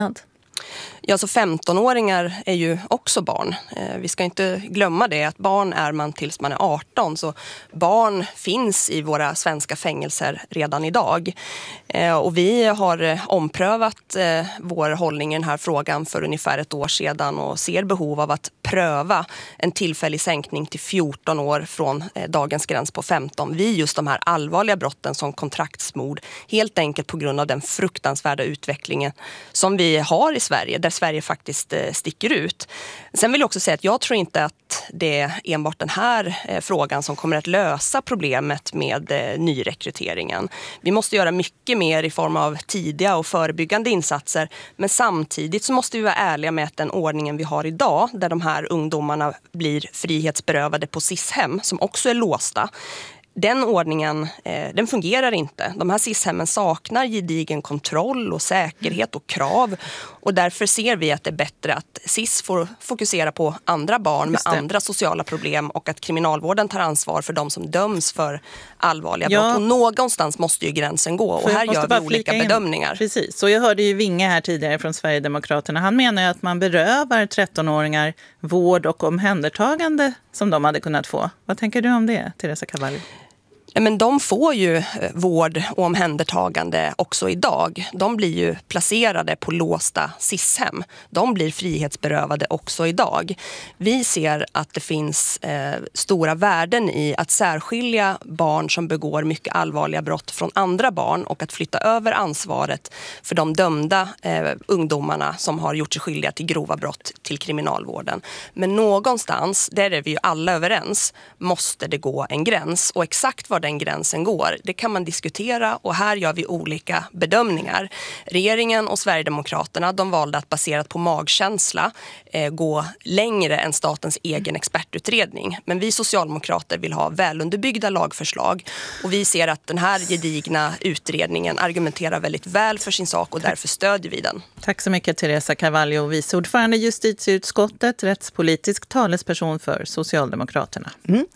Ja, så 15-åringar är ju också barn. Vi ska inte glömma det, att barn är man tills man är 18. Så barn finns i våra svenska fängelser redan idag. Och vi har omprövat vår hållning i den här frågan för ungefär ett år sedan och ser behov av att pröva en tillfällig sänkning till 14 år från dagens gräns på 15 vid just de här allvarliga brotten som kontraktsmord. Helt enkelt på grund av den fruktansvärda utvecklingen som vi har i Sverige, där Sverige faktiskt sticker ut. Sen vill jag också säga att jag tror inte att det är enbart den här frågan som kommer att lösa problemet med nyrekryteringen. Vi måste göra mycket mer i form av tidiga och förebyggande insatser, men samtidigt så måste vi vara ärliga med att den ordningen vi har idag, där de här ungdomarna blir frihetsberövade på SIS-hem som också är låsta, den ordningen den fungerar inte. De här SIS-hemmen saknar gedigen kontroll och säkerhet och krav. Och därför ser vi att det är bättre att SIS får fokusera på andra barn med andra sociala problem och att kriminalvården tar ansvar för de som döms för allvarliga brott. Och någonstans måste ju gränsen gå. Och här gör vi olika bedömningar. Precis, och jag hörde ju Winge här tidigare från Sverigedemokraterna. Han menar ju att man berövar 13-åringar vård och omhändertagande som de hade kunnat få. Vad tänker du om det, Teresa Carvalho? Men de får ju vård och omhändertagande också idag. De blir ju placerade på låsta SIS-hem. De blir frihetsberövade också idag. Vi ser att det finns stora värden i att särskilja barn som begår mycket allvarliga brott från andra barn och att flytta över ansvaret för de dömda ungdomarna som har gjort sig skyldiga till grova brott till kriminalvården. Men någonstans, där är vi ju alla överens, måste det gå en gräns. Och exakt var den gränsen går, det kan man diskutera, och här gör vi olika bedömningar. Regeringen och Sverigedemokraterna, de valde att baserat på magkänsla gå längre än statens egen expertutredning. Men vi socialdemokrater vill ha välunderbyggda lagförslag, och vi ser att den här gedigna utredningen argumenterar väldigt väl för sin sak, och därför stödjer vi den. Tack så mycket, Teresa Carvalho, vice ordförande i justitieutskottet, rättspolitisk talesperson för Socialdemokraterna.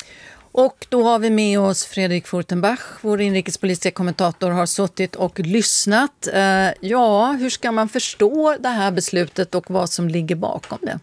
Och då har vi med oss Fredrik Furtenbach, vår inrikespolitiska kommentator, har suttit och lyssnat. Hur ska man förstå det här beslutet och vad som ligger bakom det?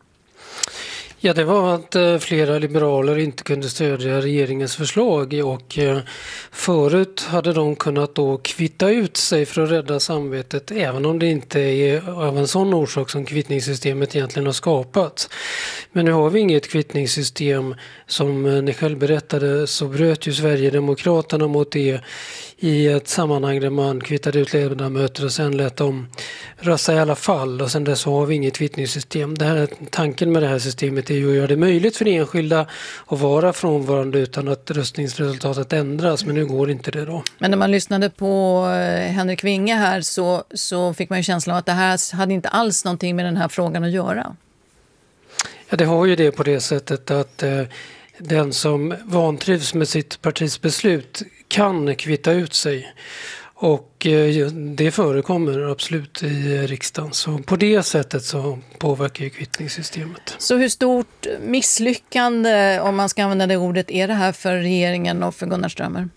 Ja, det var att flera liberaler inte kunde stödja regeringens förslag, och förut hade de kunnat då kvitta ut sig för att rädda samvetet, även om det inte är av en sån orsak som kvittningssystemet egentligen har skapat. Men nu har vi inget kvittningssystem. Som ni själv berättade så bröt ju Sverigedemokraterna mot det i ett sammanhang där man kvittade ut ledamöter och sen lät dem rösta i alla fall, och sen dess så har vi inget kvittningssystem. Tanken med det här systemet är ju att göra det möjligt för enskilda att vara frånvarande utan att röstningsresultatet ändras, men nu går inte det då. Men när man lyssnade på Henrik Winge här så fick man ju känslan av att det här hade inte alls någonting med den här frågan att göra. Ja, det har ju det på det sättet att den som vantrivs med sitt partis beslut kan kvitta ut sig, och det förekommer absolut i riksdagen. Så på det sättet så påverkar ju kvittningssystemet. Så hur stort misslyckande, om man ska använda det ordet, är det här för regeringen och för Gunnar Strömmer?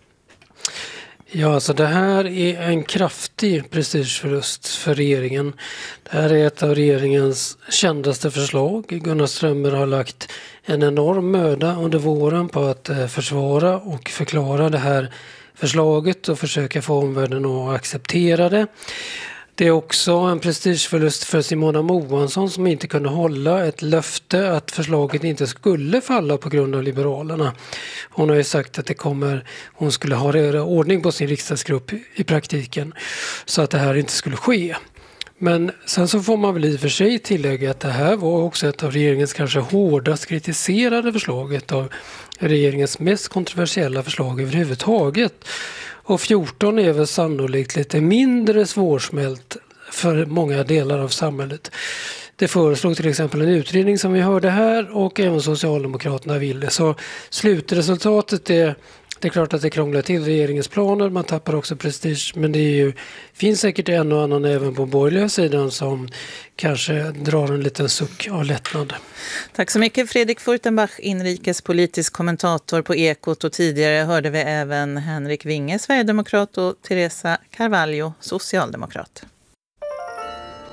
Ja, alltså det här är en kraftig prestigeförlust för regeringen. Det här är ett av regeringens kändaste förslag. Gunnar Strömmer har lagt en enorm möda under våren på att försvara och förklara det här förslaget och försöka få omvärlden att acceptera det. Det är också en prestigeförlust för Simona Moansson som inte kunde hålla ett löfte att förslaget inte skulle falla på grund av Liberalerna. Hon har ju sagt att hon skulle ha ordning på sin riksdagsgrupp i praktiken så att det här inte skulle ske. Men sen så får man väl i och för sig tillägga att det här var också ett av regeringens kanske hårdast kritiserade förslag, ett av regeringens mest kontroversiella förslag överhuvudtaget. Och 14 är väl sannolikt lite mindre svårsmält för många delar av samhället. Det föreslog till exempel en utredning som vi hörde här, och även Socialdemokraterna ville. Så slutresultatet är klart att det krånglar till regeringens planer. Man tappar också prestige, men det finns säkert en och annan även på borgerliga sidan som kanske drar en liten suck av lättnad. Tack så mycket, Fredrik Furtenbach, inrikespolitisk kommentator på Ekot, och tidigare hörde vi även Henrik Winge, sverigedemokrat, och Teresa Carvalho, socialdemokrat.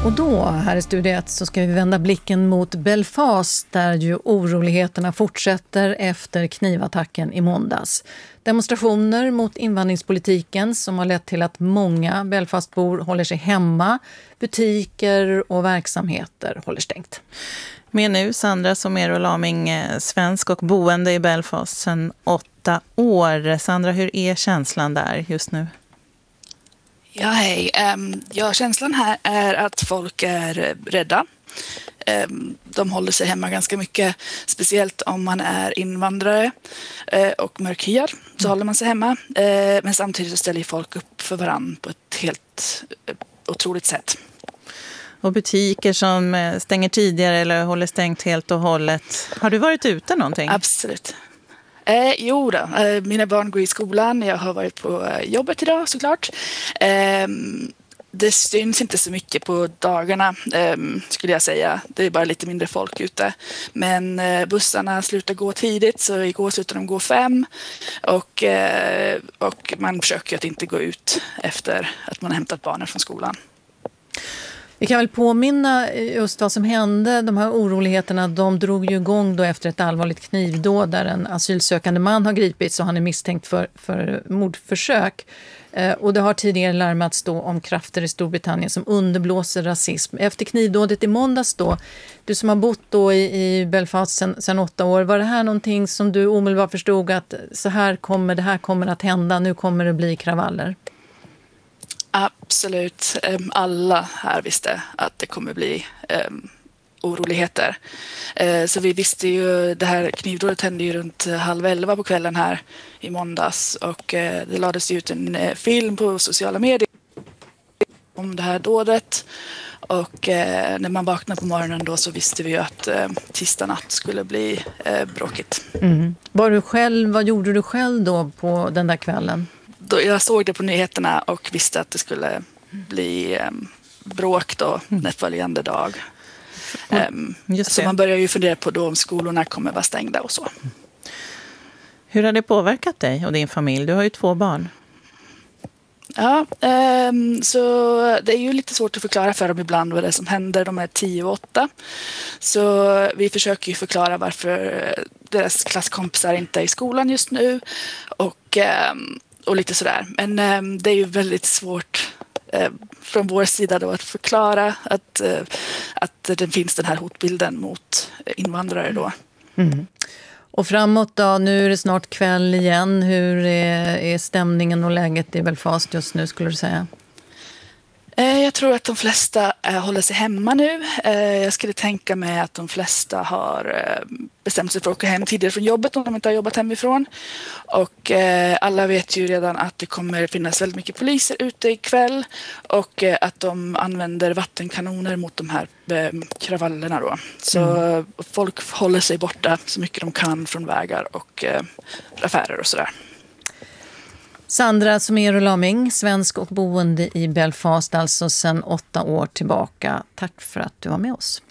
Och då, här i Studio 1, så ska vi vända blicken mot Belfast där ju oroligheterna fortsätter efter knivattacken i måndags. Demonstrationer mot invandringspolitiken som har lett till att många Belfastbor håller sig hemma. Butiker och verksamheter håller stängt. Med nu Sandra Somero Laming, svensk och boende i Belfast sedan 8 år. Sandra, hur är känslan där just nu? Ja, hej. Känslan här är att folk är rädda. De håller sig hemma ganska mycket, speciellt om man är invandrare och mörkhyad, så håller man sig hemma. Men samtidigt så ställer folk upp för varann på ett helt otroligt sätt. Och butiker som stänger tidigare eller håller stängt helt och hållet. Har du varit ute någonting? Absolut. Jo då, mina barn går i skolan. Jag har varit på jobbet idag såklart. Det syns inte så mycket på dagarna skulle jag säga. Det är bara lite mindre folk ute. Men bussarna slutar gå tidigt, så igår slutade de gå 5. Och man försöker att inte gå ut efter att man har hämtat barnen från skolan. Vi kan väl påminna just vad som hände. De här oroligheterna, de drog ju igång då efter ett allvarligt knivdåd där en asylsökande man har gripits och han är misstänkt för mordförsök. Och det har tidigare larmats då om krafter i Storbritannien som underblåser rasism. Efter knivdådet i måndags då, du som har bott då i Belfast sedan 8 år, var det här någonting som du omedelbart förstod att det här kommer att hända, nu kommer det bli kravaller? Absolut. Alla här visste att det kommer bli oroligheter. Så vi visste ju, det här knivdådet hände ju runt 22:30 på kvällen här i måndags, och det lades ut en film på sociala medier om det här dådet, och när man vaknade på morgonen då så visste vi ju att tisdag natt skulle bli bråkigt. Mm. Vad gjorde du själv då på den där kvällen? Jag såg det på nyheterna och visste att det skulle bli bråk då nästföljande dag. Så man börjar ju fundera på då om skolorna kommer vara stängda och så. Hur har det påverkat dig och din familj? Du har ju 2 barn. Ja, så det är ju lite svårt att förklara för dem ibland vad det är som händer. De är 10 och 8. Så vi försöker ju förklara varför deras klasskompisar inte är i skolan just nu. Och lite sådär. Men det är ju väldigt svårt från vår sida då att förklara att det finns den här hotbilden mot invandrare då. Mm. Och framåt då, nu är det snart kväll igen. Hur är stämningen och läget i Belfast just nu, skulle du säga? Jag tror att de flesta håller sig hemma nu. Jag skulle tänka mig att de flesta har bestämt sig för att åka hem tidigare från jobbet om de inte har jobbat hemifrån. Och alla vet ju redan att det kommer finnas väldigt mycket poliser ute ikväll, och att de använder vattenkanoner mot de här kravallerna då. Så folk håller sig borta så mycket de kan från vägar och affärer och sådär. Sandra Somero Laming, svensk och boende i Belfast, alltså sedan 8 år tillbaka. Tack för att du var med oss.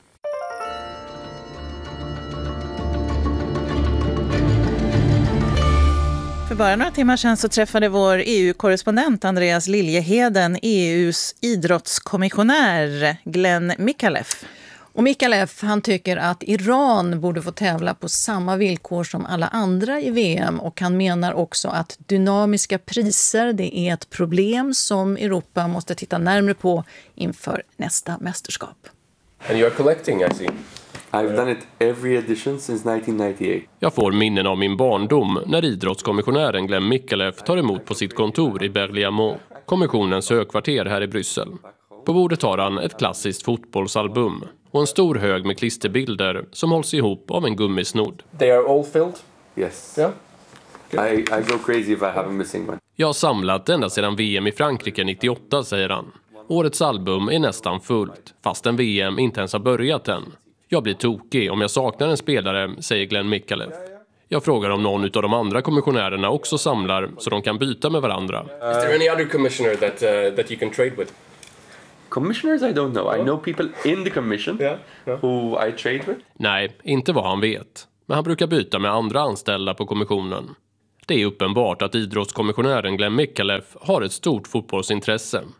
För bara några timmar sedan så träffade vår EU-korrespondent Andreas Liljeheden EUs idrottskommissionär Glenn Micallef. Och Micallef, han tycker att Iran borde få tävla på samma villkor som alla andra i VM, och han menar också att dynamiska priser, det är ett problem som Europa måste titta närmare på inför nästa mästerskap. And you are collecting, I see. I've done it every edition since 1998. Jag får minnen av min barndom när idrottskommissionären Glenn Micallef tar emot på sitt kontor i Berlaymont, kommissionens högkvarter här i Bryssel. På bordet har han ett klassiskt fotbollsalbum och en stor hög med klisterbilder som hålls ihop av en gummisnodd. They are all filled? Yes. Yeah. I go crazy if I have a missing one. Jag har samlat ända sedan VM i Frankrike 98, säger han. Årets album är nästan fullt, fastän VM inte ens har börjat än. Jag blir tokig om jag saknar en spelare, säger Glenn Micallef. Jag frågar om någon av de andra kommissionärerna också samlar så de kan byta med varandra. Is there any other commissioner that you can trade with? Commissioners, I don't know. I know people in the commission who I trade with. Nej, inte vad han vet. Men han brukar byta med andra anställda på kommissionen. Det är uppenbart att idrottskommissionären Glenn Micallef har ett stort fotbollsintresse.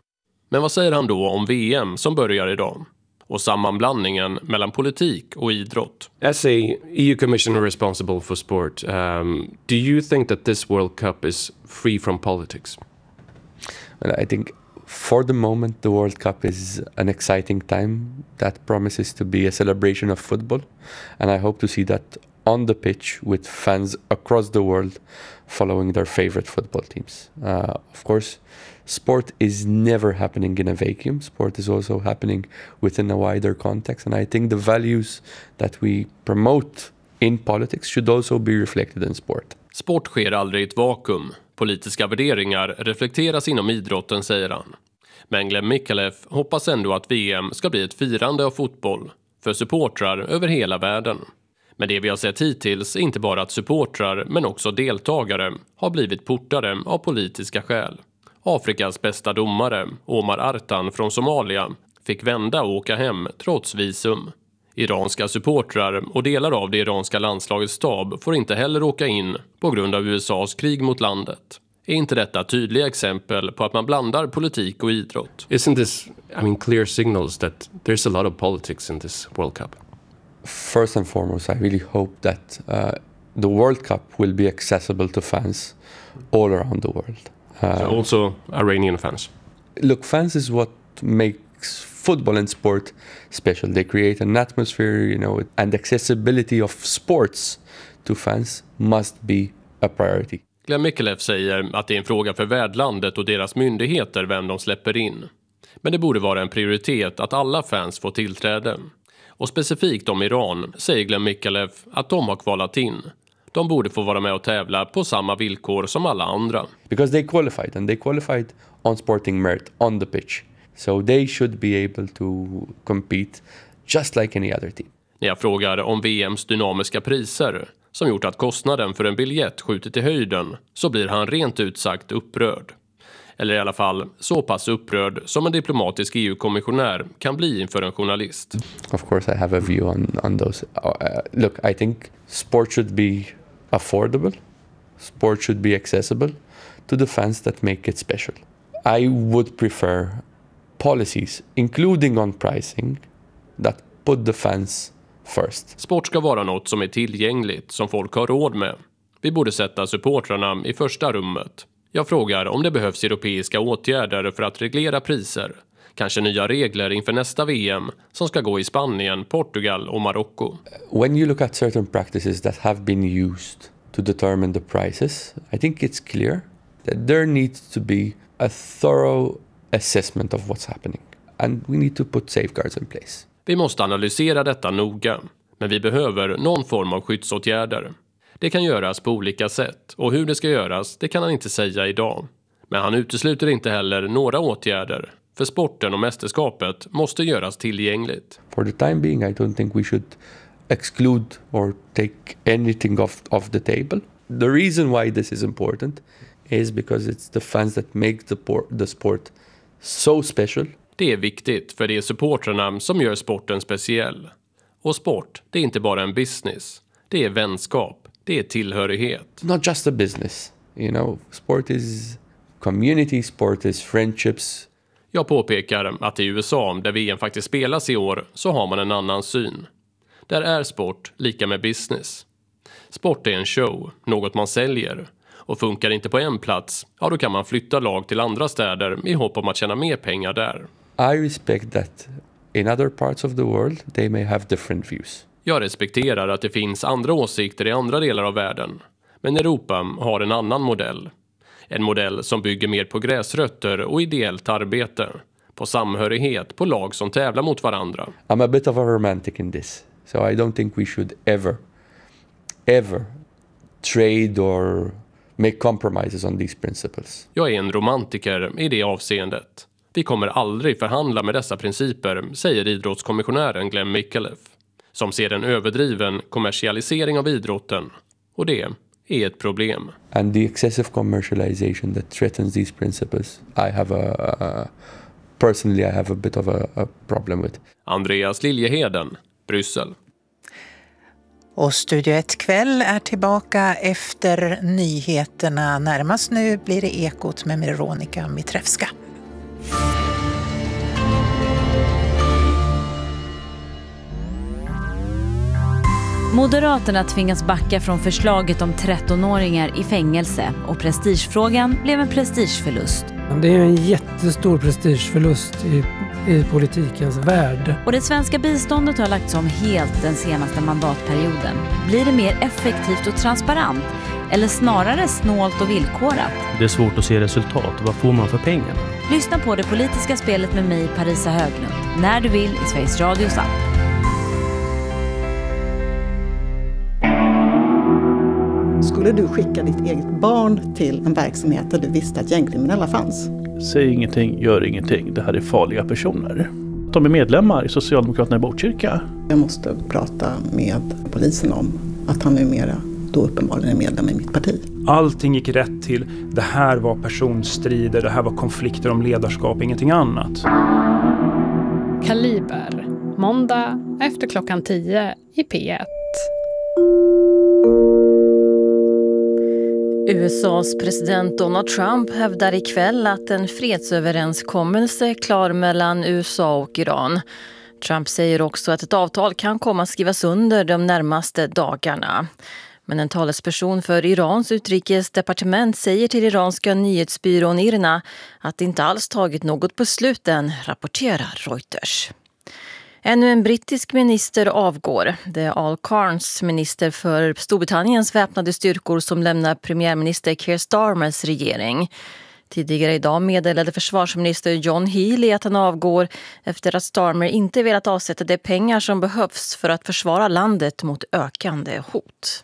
Men vad säger han då om VM som börjar idag? Och sammanblandningen mellan politik och idrott. As a EU commissioner responsible for sport, do you think that this World Cup is free from politics? Well, I think for the moment the World Cup is an exciting time that promises to be a celebration of football, and I hope to see that on the pitch with fans across the world following their favorite football teams. Of course, sport is never happening in a vacuum. Sport is also happening within a wider context, and I think the values that we promote in politics should also be reflected in sport. Sport sker aldrig i ett vakuum. Politiska värderingar reflekteras inom idrotten, säger han. Men Glenn Micallef hoppas ändå att VM ska bli ett firande av fotboll för supportrar över hela världen. Men det vi har sett hittills är inte bara att supportrar men också deltagare har blivit portade av politiska skäl. Afrikas bästa domare, Omar Artan från Somalia, fick vända och åka hem trots visum. Iranska supportrar och delar av det iranska landslagets stab får inte heller åka in på grund av USAs krig mot landet. Är inte detta tydliga exempel på att man blandar politik och idrott? Isn't this, clear signals that there's a lot of politics in this World Cup? First and foremost, I really hope that the World Cup will be accessible to fans all around the world. So also Iranian fans? Look, fans is what makes football and sport special. They create an atmosphere, and accessibility of sports to fans must be a priority. Glenn Micallef säger att det är en fråga för värdlandet och deras myndigheter vem de släpper in. Men det borde vara en prioritet att alla fans får tillträde. Och specifikt om Iran säger Glenn Micallef att de har kvalat in. De borde få vara med och tävla på samma villkor som alla andra. Because they qualified, and they qualified on sporting merit, on the pitch. So they should be able to compete just like any other team. När jag frågar om VMs dynamiska priser som gjort att kostnaden för en biljett skjutit i höjden så blir han rent ut sagt upprörd. Eller i alla fall så pass upprörd som en diplomatisk EU-kommissionär kan bli inför en journalist. Of course I have a view on those. Look, I think sport should be affordable. Sport should be accessible to the fans that make it special. I would prefer policies, including on pricing, that put the fans first. Sport ska vara något som är tillgängligt, som folk har råd med. Vi borde sätta supportrarna i första rummet. Jag frågar om det behövs europeiska åtgärder för att reglera priser. Kanske nya regler inför nästa VM som ska gå i Spanien, Portugal och Marocko. When you look at certain practices that have been used to determine the prices, I think it's clear that there needs to be a thorough assessment of what's happening. And we need to put safeguards in place. Vi måste analysera detta noga, men vi behöver någon form av skyddsåtgärder. Det kan göras på olika sätt och hur det ska göras, det kan han inte säga idag. Men han utesluter inte heller några åtgärder, för sporten och mästerskapet måste göras tillgängligt. For the time being, I don't think we should exclude or take anything off the table. The reason why this is important is because it's the fans that make the sport so special. Det är viktigt för det är supportrarna som gör sporten speciell. Och sport, det är inte bara en business. Det är vänskap. Det är tillhörighet. Not just a business. Sport is community, sport is friendships. Jag påpekar att i USA, där VM faktiskt spelas i år, så har man en annan syn. Där är sport lika med business. Sport är en show, något man säljer. Och funkar inte på en plats, ja då kan man flytta lag till andra städer i hopp om att tjäna mer pengar där. I respect that in other parts of the world they may have different views. Jag respekterar att det finns andra åsikter i andra delar av världen. Men Europa har en annan modell. En modell som bygger mer på gräsrötter och ideellt arbete. På samhörighet, på lag som tävlar mot varandra. I'm a bit of a romantic in this. So I don't think we should ever trade or make compromises on these principles. Jag är en romantiker i det avseendet. Vi kommer aldrig förhandla med dessa principer, säger idrottskommissionären Glenn Micallef, som ser en överdriven kommersialisering av idrotten. Och det är ett problem. And the excessive commercialization that threatens these principles, personally I have a bit of a problem with. Andreas Liljeheden, Bryssel. Och Studio 1 kväll är tillbaka efter nyheterna. Närmast nu blir det Ekot med Veronica Mitrevska. Moderaterna tvingas backa från förslaget om 13-åringar i fängelse och prestigefrågan blev en prestigeförlust. Det är en jättestor prestigeförlust i politikens värld. Och det svenska biståndet har lagts om helt den senaste mandatperioden. Blir det mer effektivt och transparent eller snarare snålt och villkorat? Det är svårt att se resultat. Vad får man för pengarna? Lyssna på Det politiska spelet med mig, Parisa Höglund, när du vill i Sveriges Radios app. Skulle du skicka ditt eget barn till en verksamhet där du visste att gängkriminella fanns? Säg ingenting, gör ingenting. Det här är farliga personer. De är medlemmar i Socialdemokraterna i Botkyrka. Jag måste prata med polisen om att han numera då uppenbarligen är medlem i mitt parti. Allting gick rätt till. Det här var personstrider, det här var konflikter om ledarskap, ingenting annat. Kaliber, måndag efter klockan 10 i P1. USAs president Donald Trump hävdar ikväll att en fredsöverenskommelse är klar mellan USA och Iran. Trump säger också att ett avtal kan komma att skrivas under de närmaste dagarna. Men en talesperson för Irans utrikesdepartement säger till iranska nyhetsbyrån IRNA att det inte alls tagit något beslut än, rapporterar Reuters. Ännu en brittisk minister avgår. Det är Al Carnes, minister för Storbritanniens väpnade styrkor, som lämnar premiärminister Keir Starmers regering. Tidigare idag meddelade försvarsminister John Healey att han avgår efter att Starmer inte velat avsätta de pengar som behövs för att försvara landet mot ökande hot.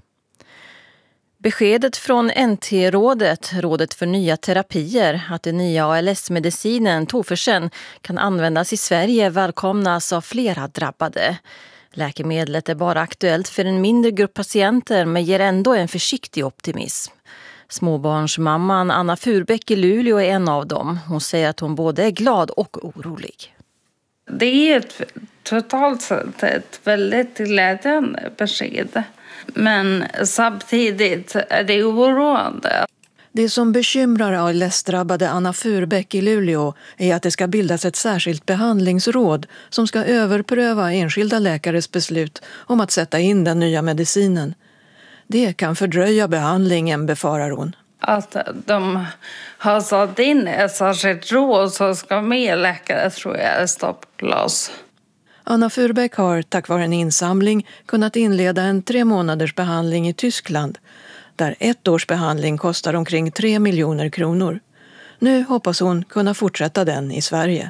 Beskedet från NT-rådet, Rådet för nya terapier, att den nya ALS-medicinen Tofersen kan användas i Sverige välkomnas av flera drabbade. Läkemedlet är bara aktuellt för en mindre grupp patienter men ger ändå en försiktig optimism. Småbarnsmamman Anna Furbäck i Luleå är en av dem. Hon säger att hon både är glad och orolig. Det är totalt sett ett väldigt glädjande besked. Men samtidigt är det oroande. Det som bekymrar ALS-drabbade Anna Furbäck i Luleå är att det ska bildas ett särskilt behandlingsråd som ska överpröva enskilda läkares beslut om att sätta in den nya medicinen. Det kan fördröja behandlingen, befarar hon. Att de har satt in ett särskilt råd som ska med läkare tror jag är stoppglas. Anna Furbäck har tack vare en insamling kunnat inleda en 3 månaders behandling i Tyskland, där 1 års behandling kostar omkring 3 miljoner kronor. Nu hoppas hon kunna fortsätta den i Sverige.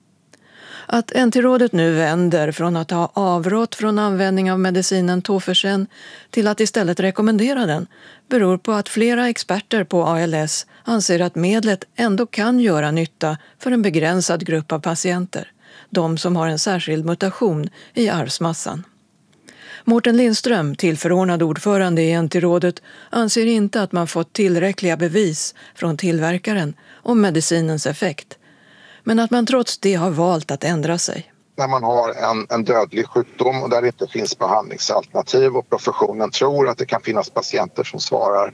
Att NT-rådet nu vänder från att ha avrått från användning av medicinen Tofersen till att istället rekommendera den beror på att flera experter på ALS anser att medlet ändå kan göra nytta för en begränsad grupp av patienter. De som har en särskild mutation i arvsmassan. Mårten Lindström, tillförordnad ordförande i NT-rådet, anser inte att man fått tillräckliga bevis från tillverkaren om medicinens effekt. Men att man trots det har valt att ändra sig. När man har en dödlig sjukdom och där det inte finns behandlingsalternativ och professionen tror att det kan finnas patienter som svarar,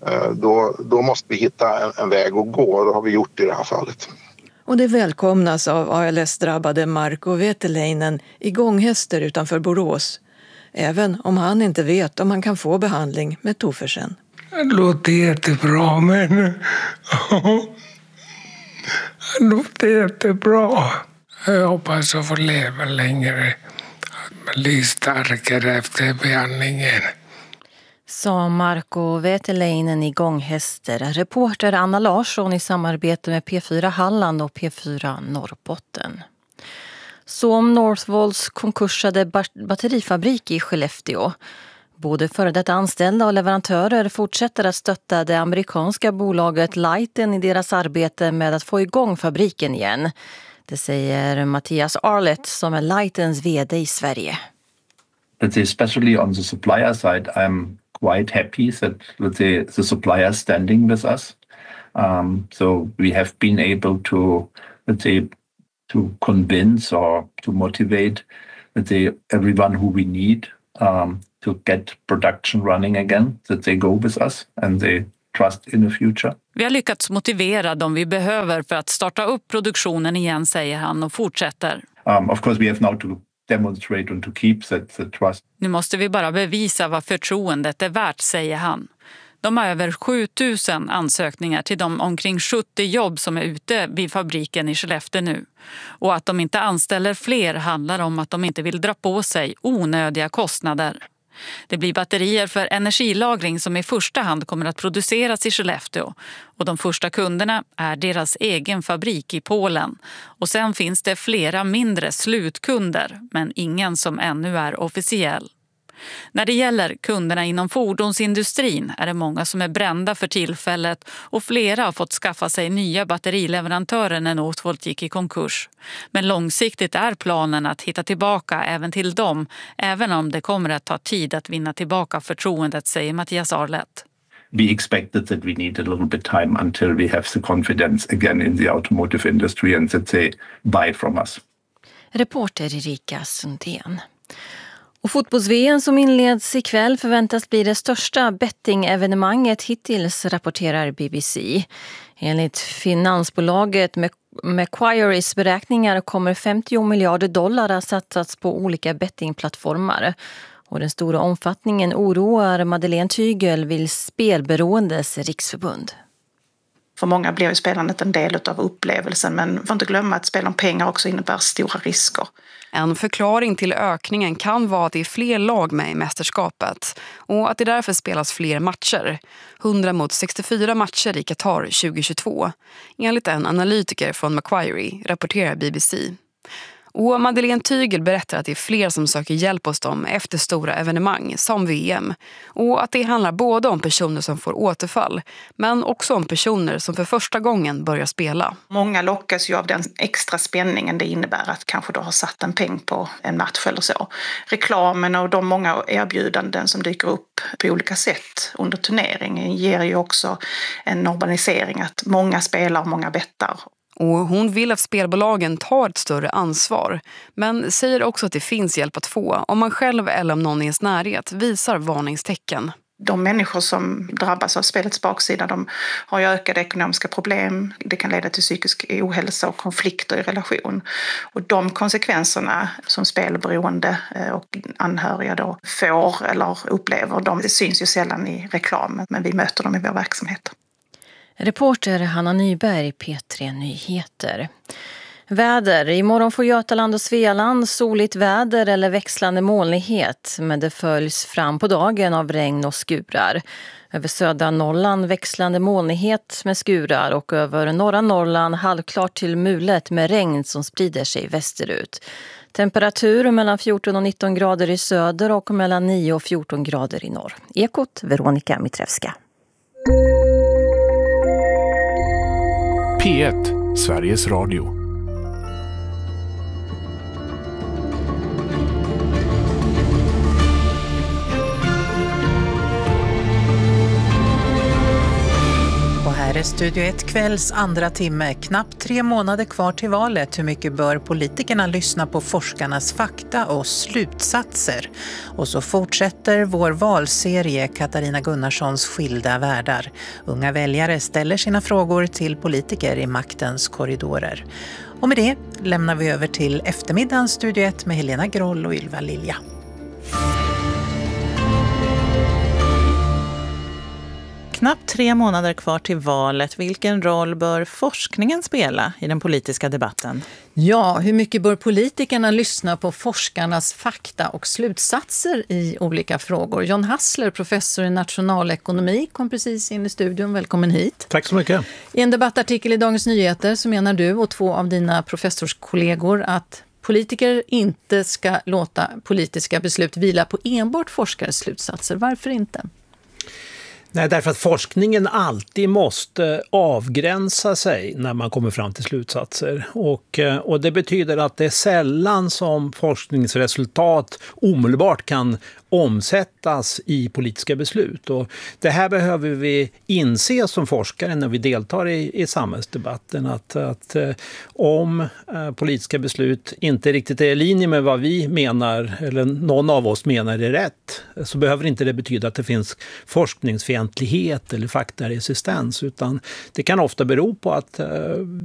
då måste vi hitta en väg att gå och det har vi gjort i det här fallet. Och det välkomnas av ALS-drabbade Marko Veteleinen i Gånghester utanför Borås. Även om han inte vet om han kan få behandling med Tofersen. Det låter jättebra, men det låter jättebra. Jag hoppas att få leva längre, att bli starkare efter behandlingen. Sa Marko Veteleinen i Gånghester. Reporter Anna Larsson i samarbete med P4 Halland och P4 Norrbotten. Så om Northvolts konkursade batterifabrik i Skellefteå. Både före detta anställda och leverantörer fortsätter att stötta det amerikanska bolaget Lighten i deras arbete med att få igång fabriken igen. Det säger Mattias Arlett som är Lightens vd i Sverige. Especially on the supplier side, I'm quite happy that the suppliers standing with us. So we have been able to convince or to motivate everyone who we need to get production running again, that they go with us and they trust in the future. Vi har lyckats motivera dem vi behöver för att starta upp produktionen igen, säger han och fortsätter. Of course we have now to demonstrate and to keep the trust. Nu måste vi bara bevisa vad förtroendet är värt, säger han. De har över 7000 ansökningar till de omkring 70 jobb som är ute vid fabriken i Skellefteå nu. Och att de inte anställer fler handlar om att de inte vill dra på sig onödiga kostnader. Det blir batterier för energilagring som i första hand kommer att produceras i Skellefteå. Och de första kunderna är deras egen fabrik i Polen. Och sen finns det flera mindre slutkunder, men ingen som ännu är officiell. När det gäller kunderna inom fordonsindustrin är det många som är brända för tillfället och flera har fått skaffa sig nya batterileverantörer när Northvolt gick i konkurs. Men långsiktigt är planen att hitta tillbaka även till dem, även om det kommer att ta tid att vinna tillbaka förtroendet, säger Mattias Arlett. We expected that we need a little bit time until we have the confidence again in the automotive industry and that they buy from us. Reporter Erika Sundén. Och fotbolls-VM som inleds ikväll förväntas bli det största betting-evenemanget hittills, rapporterar BBC. Enligt finansbolaget Macquaries beräkningar kommer $50 miljarder att satsas på olika bettingplattformar. Och den stora omfattningen oroar Madeleine Tygel vid Spelberoendes riksförbund. För många blir ju spelandet en del av upplevelsen, men får inte glömma att spel om pengar också innebär stora risker. En förklaring till ökningen kan vara att det är fler lag med i mästerskapet och att det därför spelas fler matcher. 100 mot 64 matcher i Qatar 2022. Enligt en analytiker från Macquarie, rapporterar BBC. Och Madeleine Tygel berättar att det är fler som söker hjälp hos dem efter stora evenemang som VM. Och att det handlar både om personer som får återfall, men också om personer som för första gången börjar spela. Många lockas ju av den extra spänningen det innebär att kanske då ha satt en peng på en match eller så. Reklamen och de många erbjudanden som dyker upp på olika sätt under turneringen ger ju också en normalisering att många spelar och många bettar. Och hon vill att spelbolagen tar ett större ansvar, men säger också att det finns hjälp att få om man själv eller om någon i ens närhet visar varningstecken. De människor som drabbas av spelets baksida, de har ju ökade ekonomiska problem. Det kan leda till psykisk ohälsa och konflikter i relation. Och de konsekvenserna som spelberoende och anhöriga då får eller upplever, de syns ju sällan i reklamen, men vi möter dem i vår verksamhet. Reporter Hanna Nyberg, P3 Nyheter. Väder. Imorgon får Götaland och Svealand soligt väder eller växlande molnighet, men det följs fram på dagen av regn och skurar. Över södra Norrland växlande molnighet med skurar och över norra Norrland halvklart till mulet med regn som sprider sig västerut. Temperatur mellan 14 och 19 grader i söder och mellan 9 och 14 grader i norr. Ekot, Veronica Mitrevska. P1, Sveriges Radio. Och här är Studio 1 kvälls andra timme. Knappt 3 månader kvar till valet. Hur mycket bör politikerna lyssna på forskarnas fakta och slutsatser? Och så fortsätter vår valserie Katarina Gunnarssons skilda världar. Unga väljare ställer sina frågor till politiker i maktens korridorer. Och med det lämnar vi över till eftermiddagens Studio 1 med Helena Groll och Ylva Lilja. Knappt 3 månader kvar till valet. Vilken roll bör forskningen spela i den politiska debatten? Ja, hur mycket bör politikerna lyssna på forskarnas fakta och slutsatser i olika frågor? John Hassler, professor i nationalekonomi, kom precis in i studion. Välkommen hit. Tack så mycket. I en debattartikel i Dagens Nyheter så menar du och 2 av dina professorskollegor att politiker inte ska låta politiska beslut vila på enbart forskares slutsatser. Varför inte? Nej, därför att forskningen alltid måste avgränsa sig när man kommer fram till slutsatser. Och det betyder att det är sällan som forskningsresultat omedelbart kan omsättas i politiska beslut. Och det här behöver vi inse som forskare när vi deltar i samhällsdebatten. Att om politiska beslut inte riktigt är i linje med vad vi menar eller någon av oss menar är rätt, så behöver inte det betyda att det finns forskningsfientlighet eller faktaresistens, utan det kan ofta bero på att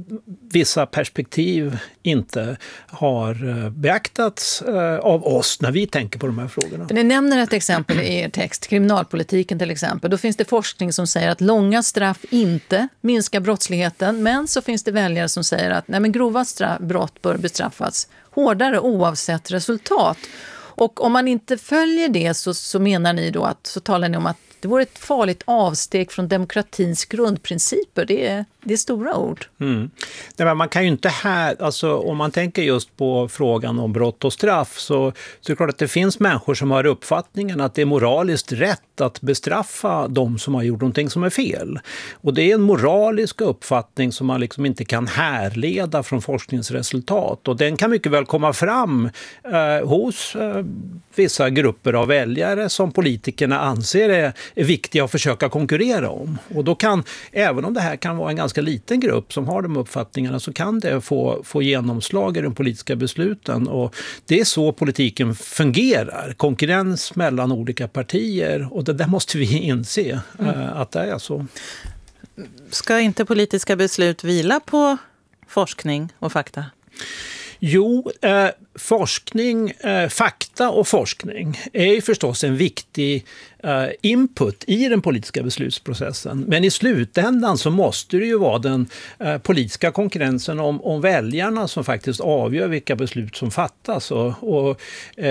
vissa perspektiv inte har beaktats av oss när vi tänker på de här frågorna. Ni nämner ett exempel i er text, kriminalpolitiken till exempel. Då finns det forskning som säger att långa straff inte minskar brottsligheten, men så finns det väljare som säger att nej, men grova brott bör bestraffas hårdare oavsett resultat. Och om man inte följer det så menar ni då så talar ni om att det vore ett farligt avsteg från demokratins grundprinciper. Det är stora ord. Nej, men man kan ju inte om man tänker just på frågan om brott och straff så är det klart att det finns människor som har uppfattningen att det är moraliskt rätt att bestraffa de som har gjort någonting som är fel. Och det är en moralisk uppfattning som man liksom inte kan härleda från forskningsresultat. Och den kan mycket väl komma fram hos vissa grupper av väljare som politikerna anser är viktiga att försöka konkurrera om. Och då kan, även om det här kan vara en ganska liten grupp som har de uppfattningarna, så kan det få genomslag i de politiska besluten. Och det är så politiken fungerar. Konkurrens mellan olika partier. Och det där måste vi inse att det är så. Ska inte politiska beslut vila på forskning och fakta? Jo, forskning, fakta och forskning är ju förstås en viktig input i den politiska beslutsprocessen. Men i slutändan så måste det ju vara den politiska konkurrensen om väljarna som faktiskt avgör vilka beslut som fattas. Och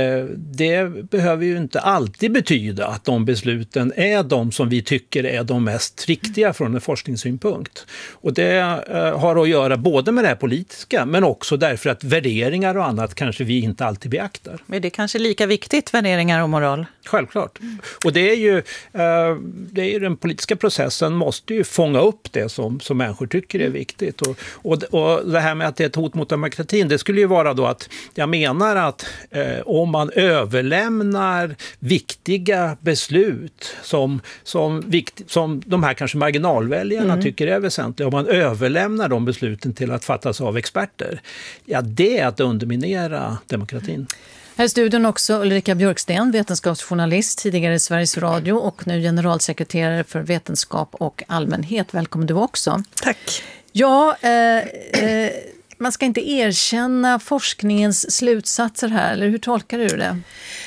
det behöver ju inte alltid betyda att de besluten är de som vi tycker är de mest riktiga från en forskningssynpunkt. Och det har att göra både med det här politiska men också därför att värderingar och annat kanske vi inte alltid beaktar. Men det är kanske lika viktigt, värderingar och moral? Självklart. Och det är ju den politiska processen måste ju fånga upp det som människor tycker är viktigt. Och det här med att det är ett hot mot demokratin, det skulle ju vara då att jag menar att om man överlämnar viktiga beslut som de här kanske marginalväljarna tycker är väsentliga, om man överlämnar de besluten till att fattas av experter, ja, det är att underminera demokratin. Här i studion också Ulrika Björksten, vetenskapsjournalist, tidigare i Sveriges Radio och nu generalsekreterare för vetenskap och allmänhet. Välkommen du också. Tack. Ja, man ska inte erkänna forskningens slutsatser här, eller hur tolkar du det?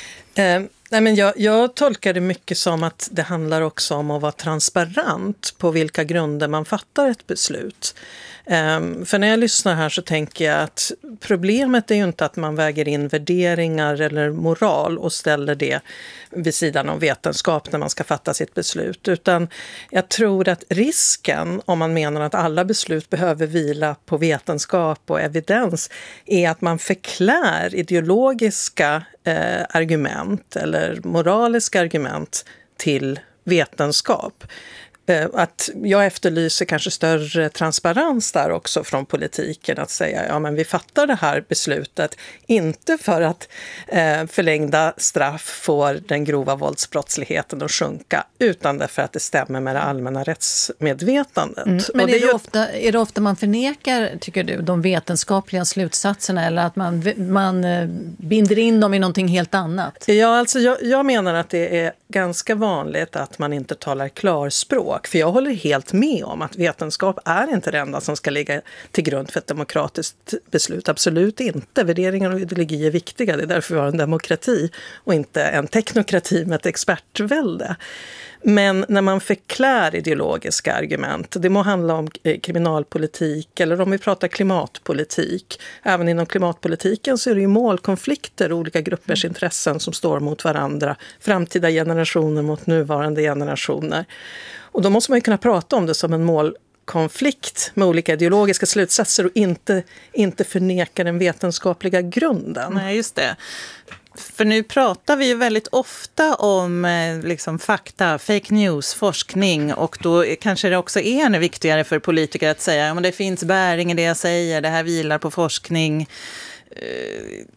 Nej, men jag tolkar det mycket som att det handlar också om att vara transparent på vilka grunder man fattar ett beslut. För när jag lyssnar här så tänker jag att problemet är ju inte att man väger in värderingar eller moral och ställer det vid sidan av vetenskap när man ska fatta sitt beslut. Utan jag tror att risken, om man menar att alla beslut behöver vila på vetenskap och evidens, är att man förklär ideologiska argument eller moraliska argument till vetenskap. Att jag efterlyser kanske större transparens där också från politiken, att säga ja men vi fattar det här beslutet inte för att förlängda straff får den grova våldsbrottsligheten att sjunka, utan därför att det stämmer med det allmänna rättsmedvetandet. Men är det ofta man förnekar, tycker du, de vetenskapliga slutsatserna, eller att man binder in dem i någonting helt annat? Ja, alltså jag menar att det är ganska vanligt att man inte talar klarspråk. För jag håller helt med om att vetenskap är inte det enda som ska ligga till grund för ett demokratiskt beslut. Absolut inte. Värderingar och ideologi är viktiga. Det är därför vi har en demokrati och inte en teknokrati med ett expertvälde. Men när man förklär ideologiska argument, det må handla om kriminalpolitik eller om vi pratar klimatpolitik. Även inom klimatpolitiken så är det ju målkonflikter, olika gruppers intressen som står mot varandra. Framtida generationer mot nuvarande generationer. Och då måste man ju kunna prata om det som en målkonflikt med olika ideologiska slutsatser och inte förneka den vetenskapliga grunden. Nej, just det. För nu pratar vi ju väldigt ofta om liksom fakta, fake news, forskning, och då kanske det också är ännu viktigare för politiker att säga att det finns bäring i det jag säger, det här vilar på forskning.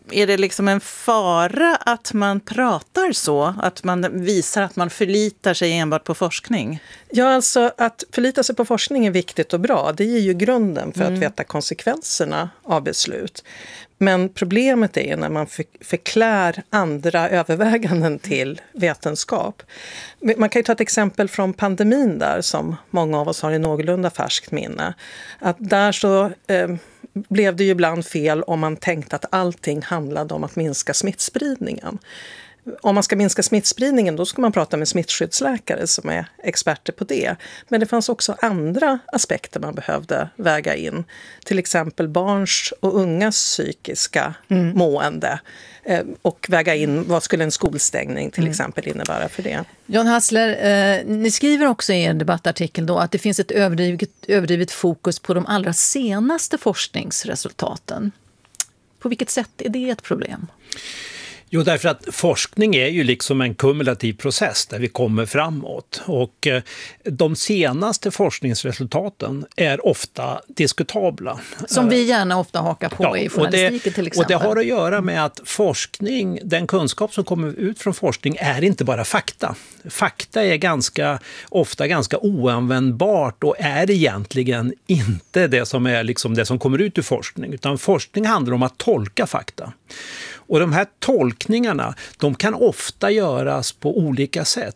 Är det liksom en fara att man pratar så? Att man visar att man förlitar sig enbart på forskning? Ja, alltså att förlita sig på forskning är viktigt och bra. Det ger ju grunden för att veta konsekvenserna av beslut. Men problemet är när man förklär andra överväganden till vetenskap. Man kan ju ta ett exempel från pandemin där som många av oss har i någorlunda färskt minne. Att där så blev det ju ibland fel om man tänkte att allting handlade om att minska smittspridningen. Om man ska minska smittspridningen då ska man prata med smittskyddsläkare som är experter på det. Men det fanns också andra aspekter man behövde väga in. Till exempel barns och ungas psykiska mående. Och väga in vad skulle en skolstängning till exempel innebära för det. John Hassler, ni skriver också i en debattartikel då att det finns ett överdrivet fokus på de allra senaste forskningsresultaten. På vilket sätt är det ett problem? Jo, därför att forskning är ju liksom en kumulativ process där vi kommer framåt. Och de senaste forskningsresultaten är ofta diskutabla. Som vi gärna ofta hakar på i journalistiken till exempel. Och det har att göra med att forskning, den kunskap som kommer ut från forskning är inte bara fakta. Fakta är ofta ganska oanvändbart och är egentligen inte det som är liksom det som kommer ut ur forskning. Utan forskning handlar om att tolka fakta. Och de här tolkningarna, de kan ofta göras på olika sätt.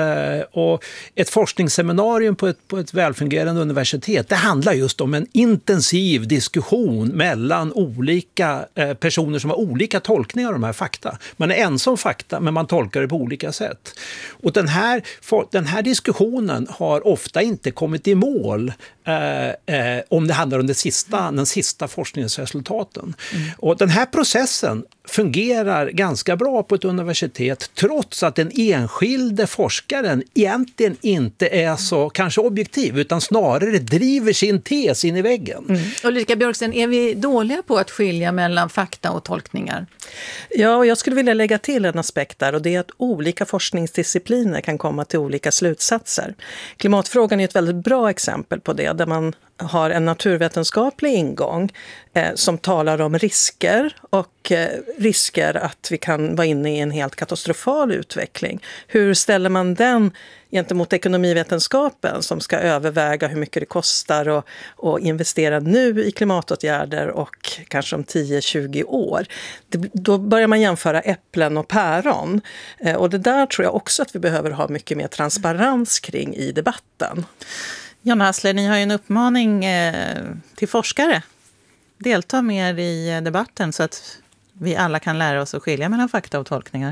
Och ett forskningsseminarium på ett välfungerande universitet, det handlar just om en intensiv diskussion mellan olika personer som har olika tolkningar av de här fakta. Man är ensam om fakta, men man tolkar det på olika sätt. Och den här diskussionen har ofta inte kommit i mål om det handlar om den sista forskningsresultaten. Och den här processen fungerar ganska bra på ett universitet trots att den enskilde forskaren egentligen inte är så kanske objektiv utan snarare driver sin tes in i väggen. Ulrika Björksten, är vi dåliga på att skilja mellan fakta och tolkningar? Ja, och jag skulle vilja lägga till en aspekt där och det är att olika forskningsdiscipliner kan komma till olika slutsatser. Klimatfrågan är ett väldigt bra exempel på det där man har en naturvetenskaplig ingång som talar om risker och risker att vi kan vara inne i en helt katastrofal utveckling. Hur ställer man den gentemot ekonomivetenskapen som ska överväga hur mycket det kostar att investera nu i klimatåtgärder och kanske om 10-20 år. Då börjar man jämföra äpplen och päron. Och det där tror jag också att vi behöver ha mycket mer transparens kring i debatten. John Hassler, ni har ju en uppmaning till forskare. Delta mer i debatten så att vi alla kan lära oss att skilja mellan fakta och tolkningar.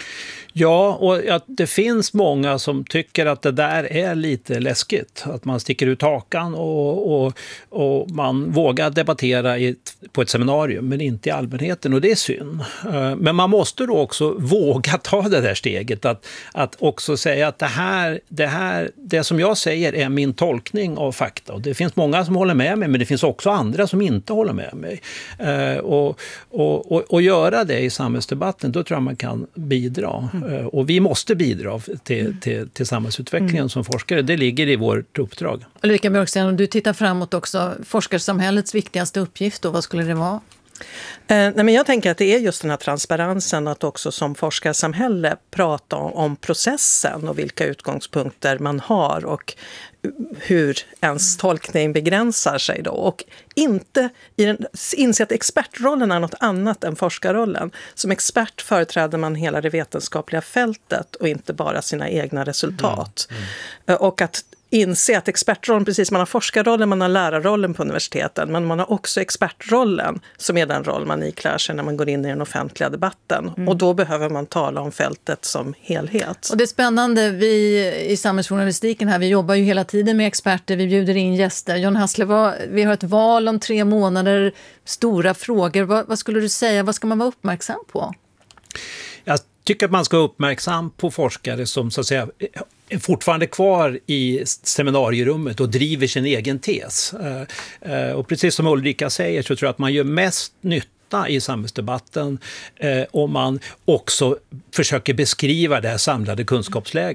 Ja, och det finns många som tycker att det där är lite läskigt. Att man sticker ut hakan och man vågar debattera på ett seminarium men inte i allmänheten och det är synd. Men man måste då också våga ta det där steget att också säga att det som jag säger är min tolkning av fakta. Och det finns många som håller med mig men det finns också andra som inte håller med mig. Och göra det i samhällsdebatten, då tror jag man kan bidra. Och vi måste bidra till samhällsutvecklingen som forskare. Det ligger i vårt uppdrag. Ulrika Björksten, om du tittar framåt också, forskarsamhällets viktigaste uppgift, då, vad skulle det vara? Nej, men jag tänker att det är just den här transparensen att också som forskarsamhälle prata om processen och vilka utgångspunkter man har och hur ens tolkning begränsar sig då. Och inte inse att expertrollen är något annat än forskarrollen. Som expert företräder man hela det vetenskapliga fältet och inte bara sina egna resultat. Och att inse att expertrollen, precis man har forskarrollen, man har lärarrollen på universiteten, men man har också expertrollen som är den roll man iklär sig när man går in i den offentliga debatten. Och då behöver man tala om fältet som helhet. Och det är spännande, vi i samhällsjournalistiken här, vi jobbar ju hela tiden med experter, vi bjuder in gäster. John Hassler, vi har ett val om 3 månader, stora frågor. Vad skulle du säga, vad ska man vara uppmärksam på? Jag tycker att man ska vara uppmärksam på forskare som så att säga är fortfarande kvar i seminarierummet och driver sin egen tes. Och precis som Ulrika säger så tror jag att man gör mest nytta i samhällsdebatten om man också försöker beskriva det här samlade kunskapsläget.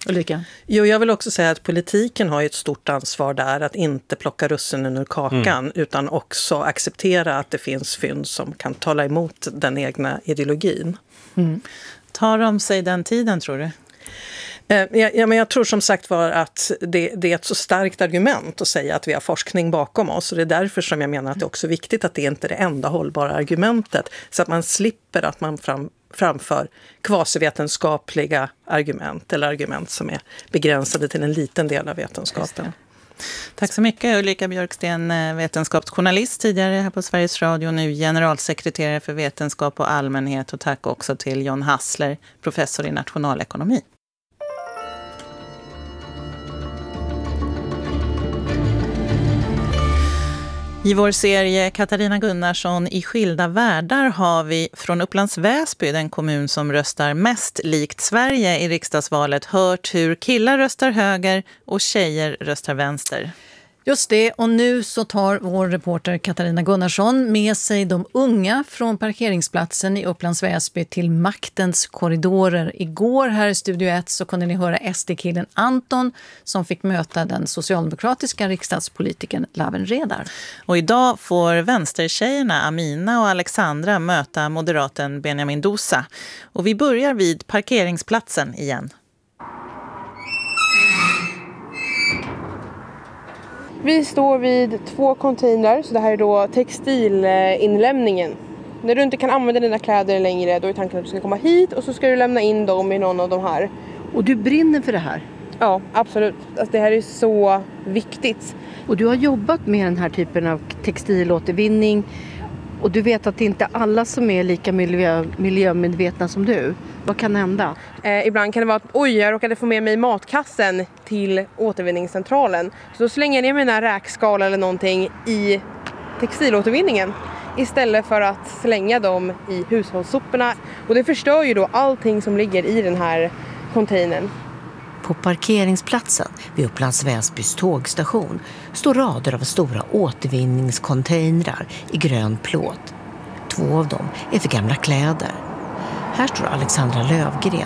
Ulrika? Jo, jag vill också säga att politiken har ett stort ansvar där att inte plocka russinen ur kakan utan också acceptera att det finns fynd som kan tala emot den egna ideologin. Tar de sig den tiden, tror du? Men jag tror som sagt var att det är ett så starkt argument att säga att vi har forskning bakom oss. Och det är därför som jag menar att det är också viktigt att det inte är det enda hållbara argumentet. Så att man slipper att man framför kvasivetenskapliga argument eller argument som är begränsade till en liten del av vetenskapen. Tack så mycket Ulrika Björksten, vetenskapsjournalist tidigare här på Sveriges Radio, nu generalsekreterare för vetenskap och allmänhet, och tack också till John Hassler, professor i nationalekonomi. I vår serie Katarina Gunnarsson i skilda världar har vi från Upplands Väsby, den kommun som röstar mest likt Sverige i riksdagsvalet, hört hur killar röstar höger och tjejer röstar vänster. Just det, och nu så tar vår reporter Katarina Gunnarsson med sig de unga från parkeringsplatsen i Upplands Väsby till maktens korridorer. Igår här i Studio 1 så kunde ni höra SD-killen Anton som fick möta den socialdemokratiska riksdagspolitikern Lawen Redar. Och idag får vänstertjejerna Amina och Alexandra möta moderaten Benjamin Dosa. Och vi börjar vid parkeringsplatsen igen. Vi står vid 2 containrar, så det här är då textilinlämningen. När du inte kan använda dina kläder längre, då är tanken att du ska komma hit och så ska du lämna in dem i någon av de här. Och du brinner för det här? Ja, absolut. Alltså, det här är så viktigt. Och du har jobbat med den här typen av textilåtervinning och du vet att det inte är alla som är lika miljömedvetna som du. Vad kan hända? Ibland kan det vara att jag råkade få med mig matkassen till återvinningscentralen. Så då slänger jag ner mina räkskal eller någonting i textilåtervinningen istället för att slänga dem i hushållssoporna. Och det förstör ju då allting som ligger i den här containern. På parkeringsplatsen vid Upplands Väsbys tågstation står rader av stora återvinningscontainrar i grön plåt. 2 av dem är för gamla kläder. Här står Alexandra Lövgren.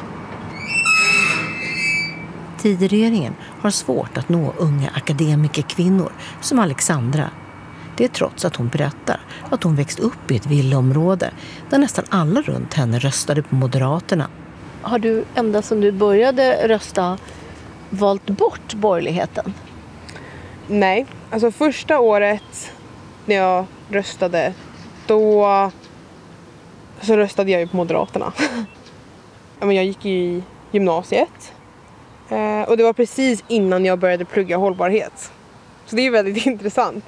Tidregeringen har svårt att nå unga akademikerkvinnor som Alexandra. Det är trots att hon berättar att hon växt upp i ett villaområde där nästan alla runt henne röstade på Moderaterna. Har du ända sedan du började rösta valt bort borgerligheten? Nej, alltså första året när jag röstade, då så röstade jag ju på Moderaterna. Jag gick i gymnasiet och det var precis innan jag började plugga hållbarhet. Så det är väldigt intressant.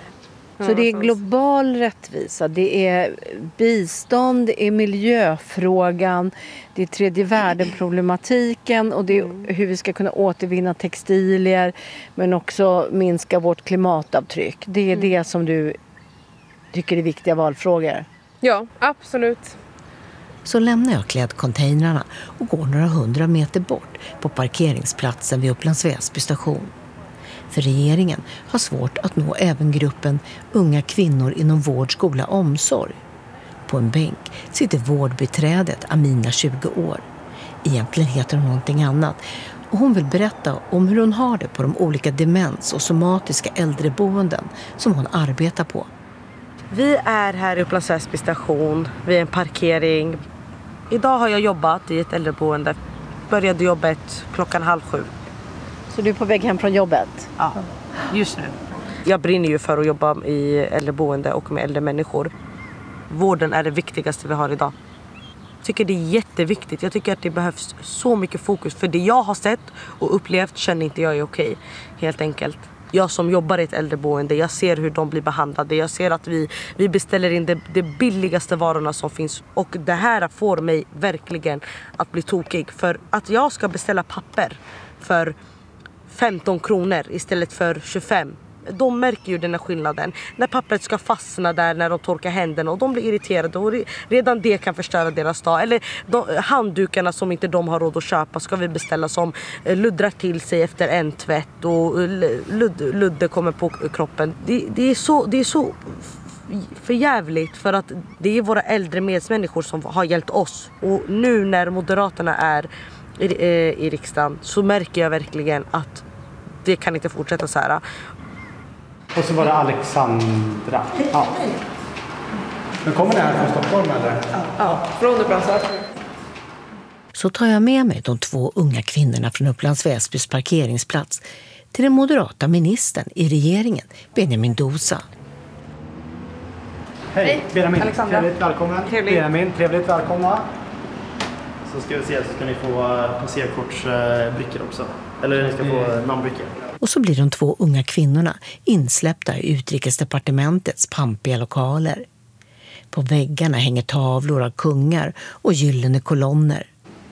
Så det är global rättvisa, det är bistånd, det är miljöfrågan, det är tredje världen-problematiken och det är hur vi ska kunna återvinna textilier men också minska vårt klimatavtryck. Det är det som du tycker är viktiga valfrågor. Ja, absolut. Så lämnar jag klädcontainrarna och går några 100 meter bort på parkeringsplatsen vid Upplands Väsby station. För regeringen har svårt att nå även gruppen unga kvinnor inom vård, skola och omsorg. På en bänk sitter vårdbiträdet Amina, 20 år. Egentligen heter hon någonting annat och hon vill berätta om hur hon har det på de olika demens- och somatiska äldreboenden som hon arbetar på. Vi är här i Upplands Väsby station vid en parkering. Idag har jag jobbat i ett äldreboende. Började jobbet 6:30. Så du är på väg hem från jobbet? Ja, just nu. Jag brinner ju för att jobba i äldreboende och med äldre människor. Vården är det viktigaste vi har idag. Jag tycker det är jätteviktigt. Jag tycker att det behövs så mycket fokus. För det jag har sett och upplevt känner inte jag är okej. Helt enkelt. Jag som jobbar i ett äldreboende, jag ser hur de blir behandlade. Jag ser att vi beställer in de billigaste varorna som finns. Och det här får mig verkligen att bli tokig. För att jag ska beställa papper för 15 kronor istället för 25. De märker ju den här skillnaden. När pappret ska fastna där när de torkar händerna och de blir irriterade och redan det kan förstöra deras dag. Eller handdukarna som inte de har råd att köpa ska vi beställa som luddrar till sig efter en tvätt och ludde kommer på kroppen. Det är så för jävligt för att det är våra äldre medmänniskor som har hjälpt oss. Och nu när Moderaterna är i riksdagen så märker jag verkligen att det kan inte fortsätta så här. Och så var det Alexandra. Ja. Men kommer ni här från Stockholm eller? Ja, från Upplands. Så tar jag med mig de 2 unga kvinnorna från Upplands Väsbys parkeringsplats till den moderata ministern i regeringen, Benjamin Dousa. Hej, Benjamin. Alexandra. Trevligt välkommen. Benjamin, trevligt välkomna. Så ska vi se, så ska ni få passerkortsbrickor också. Eller ni ska få namnbrickor. Och så blir de 2 unga kvinnorna insläppta i Utrikesdepartementets pampiga lokaler. På väggarna hänger tavlor av kungar och gyllene kolonner.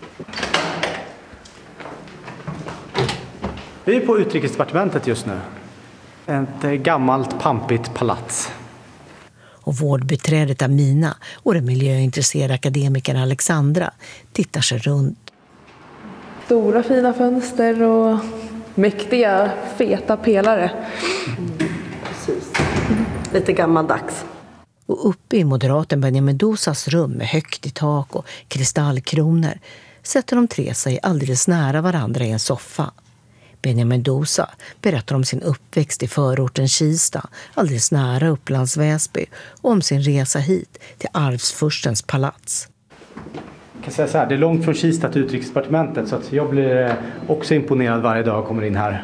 Vi är på Utrikesdepartementet just nu. Ett gammalt pampigt palats. Och vårdbiträdet Amina och den miljöintresserade akademikern Alexandra tittar sig runt. Stora fina fönster och mäktiga, feta pelare. Precis. Lite gammaldags. Och uppe i moderaten Benjamin Dousas rum med högt i tak och kristallkronor sätter de 3 sig alldeles nära varandra i en soffa. Benjamin Dousa berättar om sin uppväxt i förorten Kista, alldeles nära Upplands Väsby, och om sin resa hit till arvsfurstens palats. Jag kan säga så här, det är långt från Kista till Utrikesdepartementet, så att jag blir också imponerad varje dag jag kommer in här.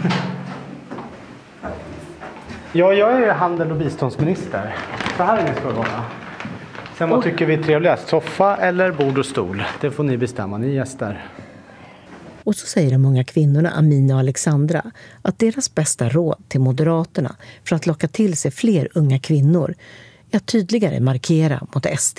Ja, jag är handel- och biståndsminister. Så här är det ska vara. Sen vad tycker vi är trevligast? Soffa eller bord och stol? Det får ni bestämma, ni gäster. Och så säger de unga kvinnorna Amina och Alexandra att deras bästa råd till Moderaterna för att locka till sig fler unga kvinnor är att tydligare markera mot SD.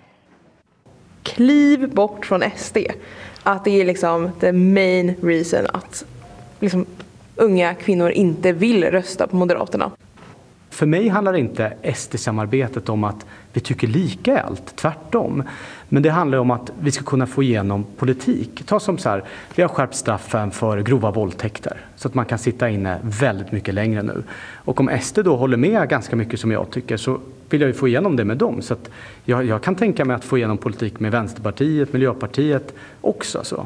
Kliv bort från SD. Att det är liksom the main reason att liksom unga kvinnor inte vill rösta på Moderaterna. För mig handlar inte SD-samarbetet om att vi tycker lika i allt, tvärtom. Men det handlar om att vi ska kunna få igenom politik. Ta som så här, vi har skärpt straffen för grova våldtäkter så att man kan sitta inne väldigt mycket längre nu. Och om SD då håller med ganska mycket som jag tycker så vill jag ju få igenom det med dem. Så att jag kan tänka mig att få igenom politik med Vänsterpartiet, Miljöpartiet också. Så.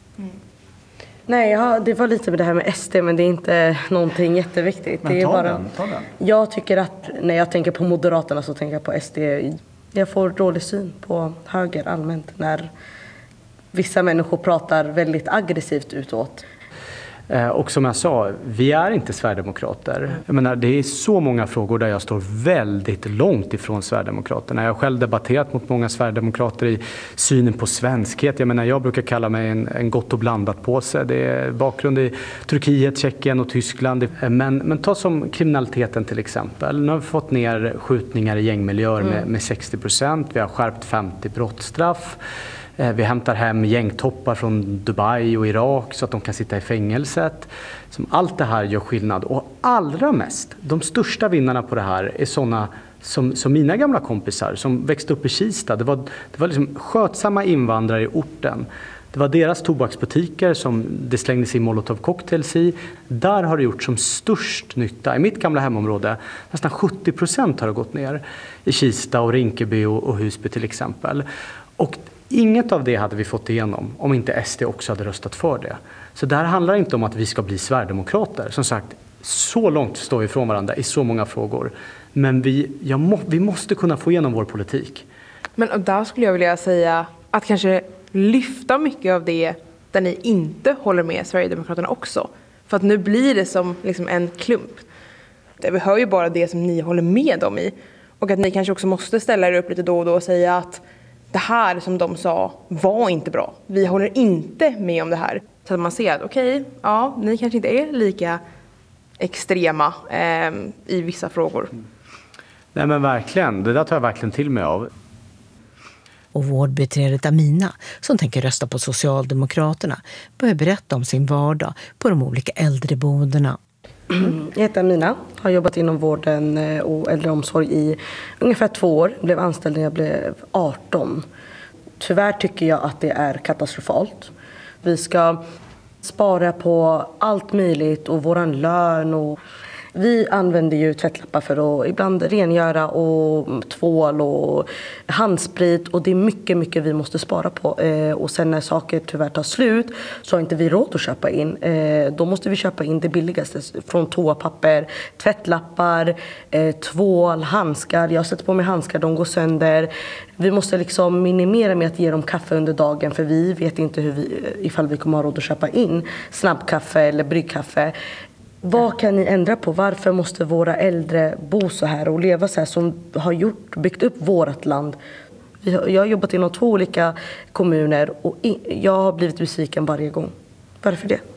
Nej, ja, det var lite med det här med SD, men det är inte någonting jätteviktigt. Men det är ta bara... den. Jag tycker att när jag tänker på Moderaterna så tänker jag på SD. Jag får dålig syn på höger allmänt när vissa människor pratar väldigt aggressivt utåt. Och som jag sa, vi är inte Sverigedemokrater. Jag menar, det är så många frågor där jag står väldigt långt ifrån Sverigedemokraterna. Jag har själv debatterat mot många Sverigedemokrater i synen på svenskhet. Jag menar, jag brukar kalla mig en gott och blandat påse. Det är bakgrund i Turkiet, Tjeckien och Tyskland. Men ta som kriminaliteten till exempel. Nu har vi fått ner skjutningar i gängmiljöer med 60%. Vi har skärpt 50 brottsstraff. Vi hämtar hem gängtoppar från Dubai och Irak så att de kan sitta i fängelset. Allt det här gör skillnad. Och allra mest, de största vinnarna på det här är sådana som mina gamla kompisar som växte upp i Kista. Det var liksom skötsamma invandrare i orten. Det var deras tobaksbutiker som det slängdes in Molotov cocktails i. Där har det gjort som störst nytta. I mitt gamla hemområde, nästan 70% har det gått ner. I Kista och Rinkeby och Husby till exempel. Och inget av det hade vi fått igenom om inte SD också hade röstat för det. Så det här handlar inte om att vi ska bli Sverigedemokrater. Som sagt, så långt står vi ifrån varandra i så många frågor. Men vi måste kunna få igenom vår politik. Men där skulle jag vilja säga att kanske lyfta mycket av det där ni inte håller med Sverigedemokraterna också. För att nu blir det som liksom en klump. Vi hör ju bara det som ni håller med dem i. Och att ni kanske också måste ställa er upp lite då och då och säga att det här som de sa var inte bra. Vi håller inte med om det här. Så att man ser att okej, ja, ni kanske inte är lika extrema i vissa frågor. Nej men verkligen, det där tar jag verkligen till mig av. Och vårdbiträdet Amina, som tänker rösta på Socialdemokraterna, börjar berätta om sin vardag på de olika äldreboendena. Jag heter Amina, har jobbat inom vården och äldreomsorg i ungefär 2 år. Blev anställd när jag blev 18. Tyvärr tycker jag att det är katastrofalt. Vi ska spara på allt möjligt och våran lön och Vi använder ju tvättlappar för att ibland rengöra och tvål och handsprit. Och det är mycket vi måste spara på. Och sen när saker tyvärr tar slut så har inte vi råd att köpa in. Då måste vi köpa in det billigaste. Från toapapper, tvättlappar, tvål, handskar. Jag sätter på mig handskar, de går sönder. Vi måste liksom minimera med att ge dem kaffe under dagen. För vi vet inte ifall vi kommer ha råd att köpa in snabbkaffe eller bryggkaffe. Vad kan ni ändra på? Varför måste våra äldre bo så här och leva så här som har byggt upp vårt land? Jag har jobbat inom 2 olika kommuner och jag har blivit besviken varje gång. Varför det?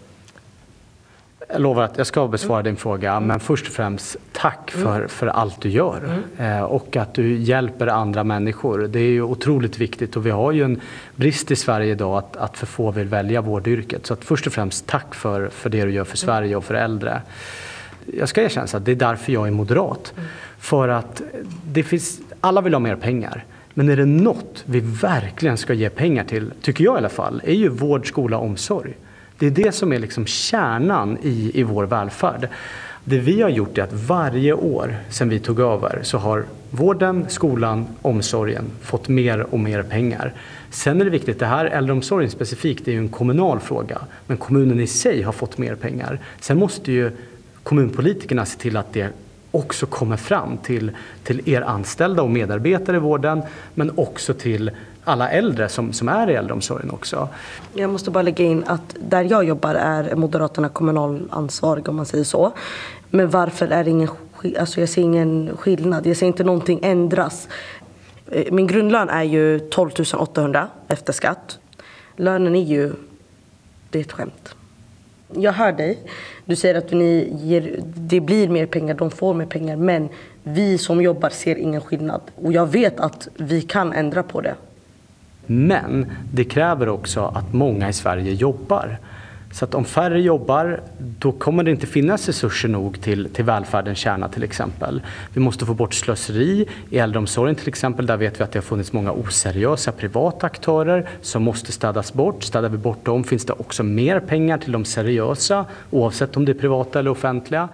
Jag lovar att jag ska besvara din fråga, men först och främst tack för allt du gör och att du hjälper andra människor. Det är ju otroligt viktigt och vi har ju en brist i Sverige idag att för få vill välja vårdyrket. Så att först och främst tack för det du gör för Sverige och för äldre. Jag ska erkänna att det är därför jag är moderat. För att alla vill ha mer pengar. Men är det något vi verkligen ska ge pengar till, tycker jag i alla fall, är ju vård, skola och omsorg. Det är det som är liksom kärnan i vår välfärd. Det vi har gjort är att varje år sedan vi tog över så har vården, skolan, omsorgen fått mer och mer pengar. Sen är det viktigt, det här äldreomsorgen specifikt är ju en kommunal fråga. Men kommunen i sig har fått mer pengar. Sen måste ju kommunpolitikerna se till att det också kommer fram till er anställda och medarbetare i vården. Men också till alla äldre som är i äldreomsorgen också. Jag måste bara lägga in att där jag jobbar är Moderaterna kommunalansvariga om man säger så. Men varför är det jag ser ingen skillnad. Jag ser inte någonting ändras. Min grundlön är ju 12 800 efter skatt. Lönen är det är ett skämt. Jag hör dig. Du säger att det blir mer pengar, de får mer pengar. Men vi som jobbar ser ingen skillnad. Och jag vet att vi kan ändra på det. Men det kräver också att många i Sverige jobbar. Så att om färre jobbar, då kommer det inte finnas resurser nog till välfärdens kärna till exempel. Vi måste få bort slöseri i äldreomsorgen till exempel. Där vet vi att det har funnits många oseriösa privata aktörer som måste städas bort. Städar vi bort dem finns det också mer pengar till de seriösa, oavsett om det är privata eller offentliga.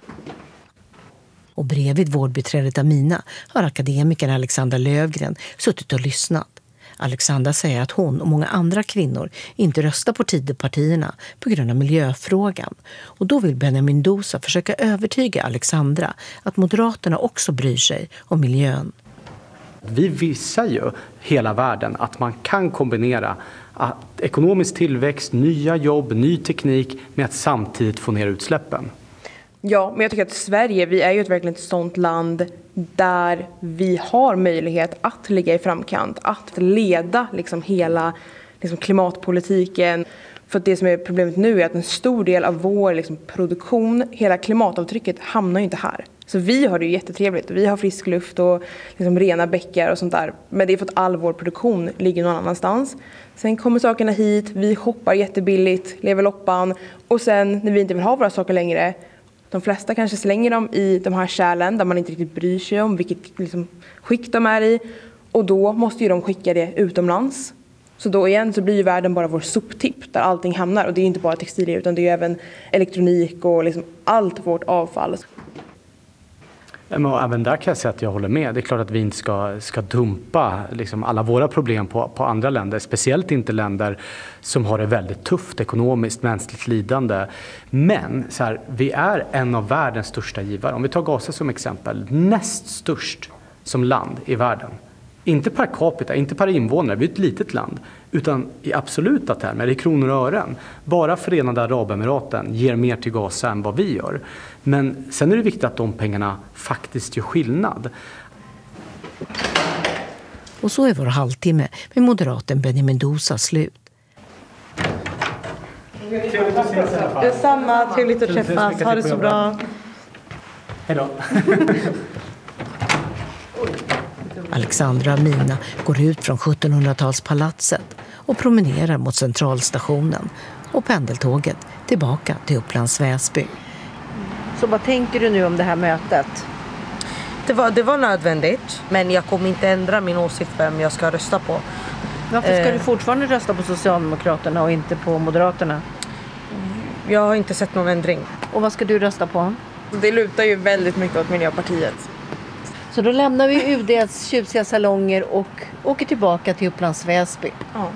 Och bredvid vårdbiträdet Amina har akademikern Alexandra Lövgren suttit och lyssnat. Alexandra säger att hon och många andra kvinnor inte röstar på Tidöpartierna på grund av miljöfrågan. Och då vill Benjamin Dousa försöka övertyga Alexandra att Moderaterna också bryr sig om miljön. Vi visar ju hela världen att man kan kombinera ekonomisk tillväxt, nya jobb, ny teknik med att samtidigt få ner utsläppen. Ja, men jag tycker att Sverige, vi är ju verkligen ett sånt land där vi har möjlighet att ligga i framkant, att leda liksom hela klimatpolitiken. För att det som är problemet nu är att en stor del av vår produktion, hela klimatavtrycket hamnar ju inte här. Så vi har det ju jättetrevligt, vi har frisk luft och rena bäckar och sånt där. Men det är för att all vår produktion ligger någon annanstans. Sen kommer sakerna hit, vi shoppar jättebilligt, lever loppan. Och sen när vi inte vill ha våra saker längre, de flesta kanske slänger dem i de här kärlen där man inte riktigt bryr sig om vilket skick de är i. Och då måste ju de skicka det utomlands. Så då igen så blir ju världen bara vår soptipp där allting hamnar. Och det är inte bara textilier utan det är även elektronik och allt vårt avfall. Men även där kan jag säga att jag håller med. Det är klart att vi inte ska dumpa alla våra problem på andra länder. Speciellt inte länder som har det väldigt tufft ekonomiskt, mänskligt lidande. Men vi är en av världens största givare. Om vi tar Gaza som exempel. Näst störst som land i världen. Inte per capita, inte per invånare. Vi är ett litet land. Utan i absoluta termer, i kronor och ören. Bara Förenade Arabemiraten ger mer till Gaza än vad vi gör. Men sen är det viktigt att de pengarna faktiskt gör skillnad. Och så är vår halvtimme med moderaten Benjamin Dousa slut. Detsamma, trevligt att träffas. Ha det så bra. Hej då. Alexandra och Amina går ut från 1700-talspalatset och promenerar mot centralstationen och pendeltåget tillbaka till Upplands Väsby. Så vad tänker du nu om det här mötet? Det var nödvändigt, men jag kommer inte ändra min åsikt vem jag ska rösta på. Varför ska du fortfarande rösta på Socialdemokraterna och inte på Moderaterna? Jag har inte sett någon ändring. Och vad ska du rösta på? Det lutar ju väldigt mycket åt Miljöpartiet. Så då lämnar vi UDs tjusiga salonger och åker tillbaka till Upplands Väsby. Ja.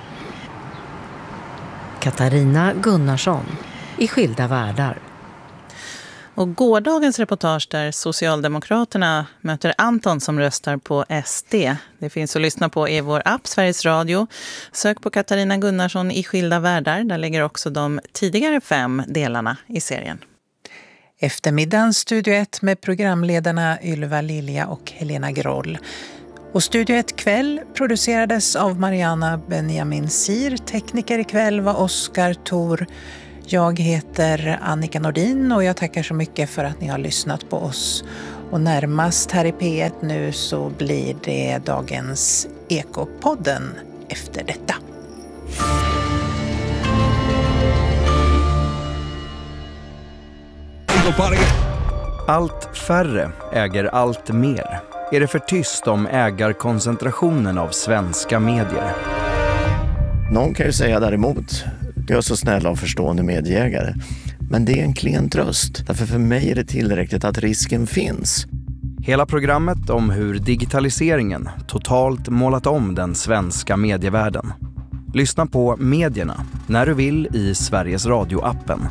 Katarina Gunnarsson i Skilda världar. Och gårdagens reportage där Socialdemokraterna möter Anton som röstar på SD. Det finns att lyssna på i vår app Sveriges Radio. Sök på Katarina Gunnarsson i Skilda världar. Där ligger också de tidigare 5 delarna i serien. Eftermiddagens Studio 1 med programledarna Ylva Lilja och Helena Groll. Och Studio 1 kväll producerades av Mariana Benjamin Sir. Tekniker ikväll var Oskar Thor. Jag heter Annika Nordin och jag tackar så mycket för att ni har lyssnat på oss. Och närmast här i P1 nu så blir det dagens Ekopodden efter detta. Allt färre äger allt mer. Är det för tyst om ägarkoncentrationen av svenska medier? Någon kan ju säga däremot, jag är så snälla och förstående medieägare. Men det är en klen tröst, därför för mig är det tillräckligt att risken finns. Hela programmet om hur digitaliseringen totalt målat om den svenska medievärlden. Lyssna på Medierna när du vill i Sveriges Radio-appen.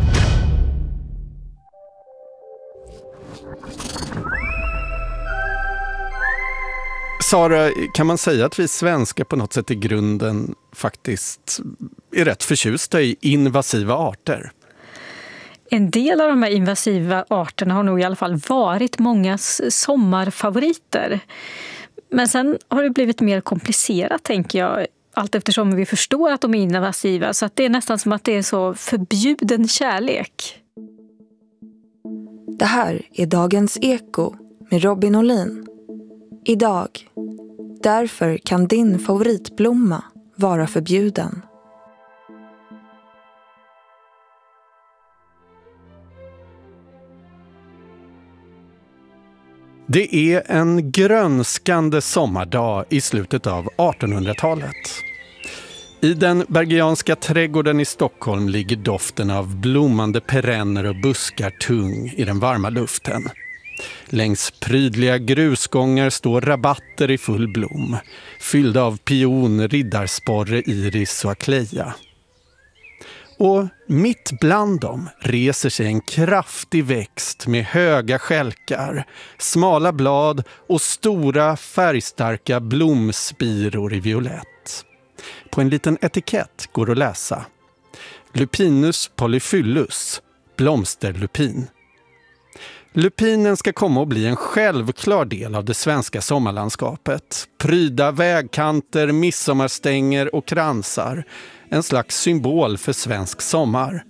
Sara, kan man säga att vi svenskar på något sätt i grunden faktiskt är rätt förtjusta i invasiva arter? En del av de här invasiva arterna har nog i alla fall varit mångas sommarfavoriter. Men sen har det blivit mer komplicerat, tänker jag, allt eftersom vi förstår att de är invasiva. Så att det är nästan som att det är så förbjuden kärlek. Det här är Dagens Eko med Robin Olin. Idag. Därför kan din favoritblomma vara förbjuden. Det är en grönskande sommardag i slutet av 1800-talet. I den bergianska trädgården i Stockholm ligger doften av blommande perenner och buskar tung i den varma luften. Längs prydliga grusgångar står rabatter i full blom, fyllda av pion, riddarsporre, iris och akleja. Och mitt bland dem reser sig en kraftig växt med höga skälkar, smala blad och stora färgstarka blomspiror i violett. På en liten etikett går att läsa: Lupinus polyphyllus, blomsterlupin. Lupinen ska komma att bli en självklar del av det svenska sommarlandskapet. Pryda vägkanter, midsommarstänger och kransar. En slags symbol för svensk sommar.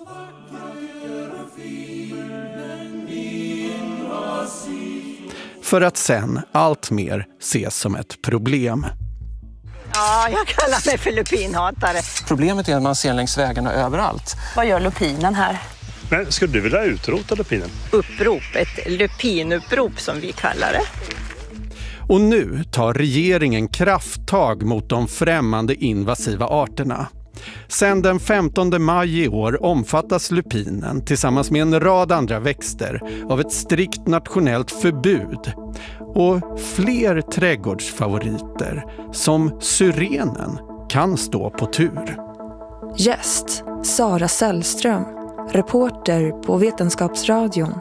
För att sen allt mer ses som ett problem. Ja, jag kallar mig för lupinhatare. Problemet är att man ser längs vägarna överallt. Vad gör lupinen här? Men skulle du vilja utrota lupinen? Upprop, ett lupinupprop som vi kallar det. Och nu tar regeringen krafttag mot de främmande invasiva arterna. Sedan den 15 maj i år omfattas lupinen tillsammans med en rad andra växter av ett strikt nationellt förbud. Och fler trädgårdsfavoriter som syrenen kan stå på tur. Gäst Sara Sällström, reporter på Vetenskapsradion.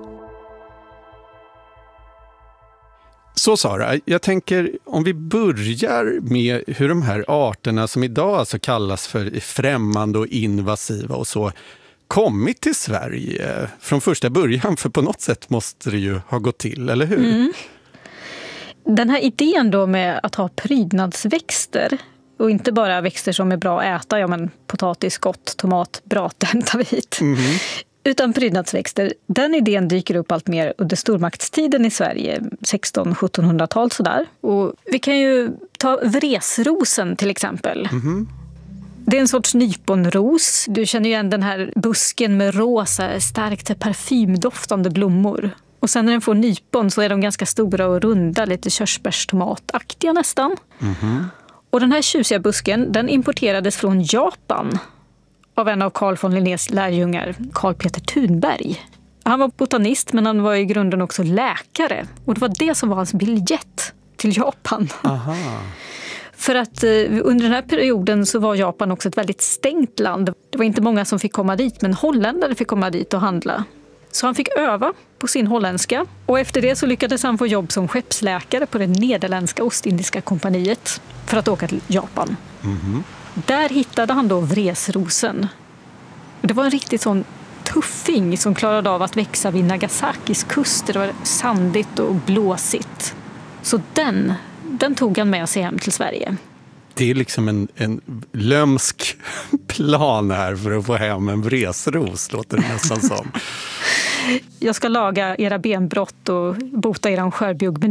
Så Sara, jag tänker om vi börjar med hur de här arterna som idag alltså kallas för främmande och invasiva och så kommit till Sverige från första början, för på något sätt måste det ju ha gått till, eller hur? Mm. Den här idén då med att ha prydnadsväxter och inte bara växter som är bra att äta, ja men potatis, gott, tomat, bra, den tar vi hit. Mm-hmm. Utan prydnadsväxter, den idén dyker upp allt mer under stormaktstiden i Sverige, 1600-1700-tal sådär. Och vi kan ju ta vresrosen till exempel. Mm-hmm. Det är en sorts nyponros. Du känner ju igen den här busken med rosa, starkt parfymdoftande blommor. Och sen när den får nypon så är de ganska stora och runda, lite körsbärstomataktiga nästan. Mm-hmm. Och den här tjusiga busken, den importerades från Japan av en av Carl von Linnés lärjungar, Carl Peter Thunberg. Han var botanist, men han var i grunden också läkare. Och det var det som var hans biljett till Japan. Aha. För att under den här perioden så var Japan också ett väldigt stängt land. Det var inte många som fick komma dit, men holländare fick komma dit och handla. Så han fick öva på sin holländska. Och efter det så lyckades han få jobb som skeppsläkare på det nederländska Ostindiska kompaniet för att åka till Japan. Mm-hmm. Där hittade han då vresrosen. Det var en riktigt sån tuffing som klarade av att växa vid Nagasakis kust. Det var sandigt och blåsigt. Så den tog han med sig hem till Sverige. Det är liksom en lömsk plan här för att få hem en vresros, låter det nästan som. Jag ska laga era benbrott och bota eran skörbjugg med